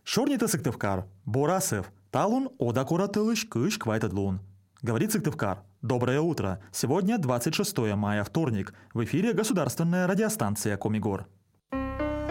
Шорнита Сыктывкар, Борасов, Талун Одакуратылыш Кыш Квайтадлун. Говорит Сыктывкар. Доброе утро. Сегодня 26 мая, вторник. В эфире государственная радиостанция Комигор.